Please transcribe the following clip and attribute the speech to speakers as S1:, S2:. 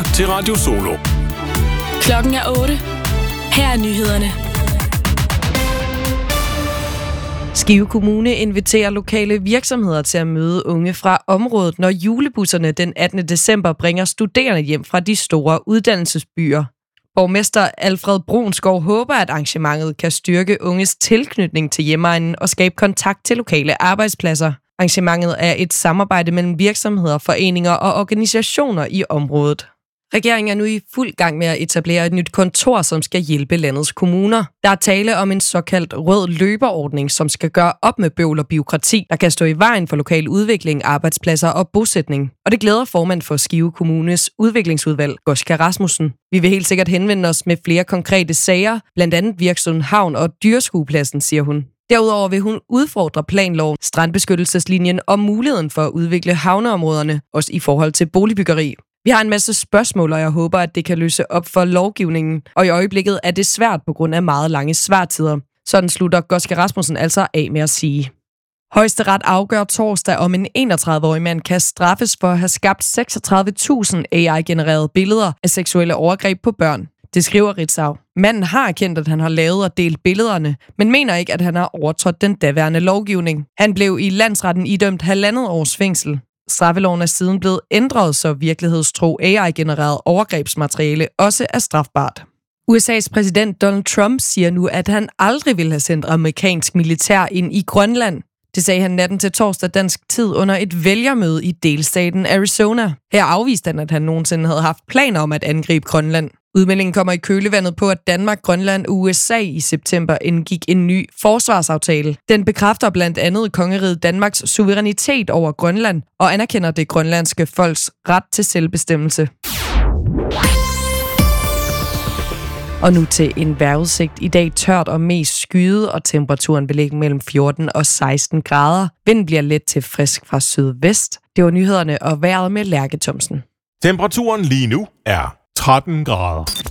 S1: lytter til Radio Solo.
S2: Klokken er 8. Her er nyhederne.
S3: Skive Kommune inviterer lokale virksomheder til at møde unge fra området, når julebusserne den 18. december bringer studerende hjem fra de store uddannelsesbyer. Borgmester Alfred Brunskov håber, at arrangementet kan styrke unges tilknytning til hjemegnen og skabe kontakt til lokale arbejdspladser. Arrangementet er et samarbejde mellem virksomheder, foreninger og organisationer i området. Regeringen er nu i fuld gang med at etablere et nyt kontor, som skal hjælpe landets kommuner. Der er tale om en såkaldt rød løberordning, som skal gøre op med bøvl og bureaukrati, der kan stå i vejen for lokal udvikling, arbejdspladser og bosætning. Og det glæder formand for Skive Kommunes udviklingsudvalg, Goska Rasmussen. Vi vil helt sikkert henvende os med flere konkrete sager, blandt andet Virksund Havn og Dyreskuepladsen, siger hun. Derudover vil hun udfordre planloven, strandbeskyttelseslinjen og muligheden for at udvikle havneområderne, også i forhold til boligbyggeri. Vi har en masse spørgsmål, og jeg håber, at det kan løse op for lovgivningen. Og i øjeblikket er det svært på grund af meget lange svartider. Sådan slutter Goska Rasmussen altså af med at sige. Højesteret afgør torsdag, om en 31-årig mand kan straffes for at have skabt 36.000 AI-genererede billeder af seksuelle overgreb på børn. Det skriver Ritzau. Manden har erkendt, at han har lavet og delt billederne, men mener ikke, at han har overtrådt den daværende lovgivning. Han blev i landsretten idømt 1,5 års fængsel. Straffeloven er siden blevet ændret, så virkelighedstro AI-genereret overgrebsmateriale også er strafbart. USA's præsident Donald Trump siger nu, at han aldrig ville have sendt amerikansk militær ind i Grønland. Det sagde han natten til torsdag dansk tid under et vælgermøde i delstaten Arizona. Her afviste han, at han nogensinde havde haft planer om at angribe Grønland. Udmeldingen kommer i kølevandet på, at Danmark, Grønland og USA i september indgik en ny forsvarsaftale. Den bekræfter blandt andet kongeriget Danmarks suverænitet over Grønland og anerkender det grønlandske folks ret til selvbestemmelse. Og nu til en vejrudsigt. I dag tørt og mest skyet, og temperaturen vil ligge mellem 14 og 16 grader. Vinden bliver let til frisk fra sydvest. Det var nyhederne og vejret med Lærke Thomsen.
S1: Temperaturen lige nu er 13 grader.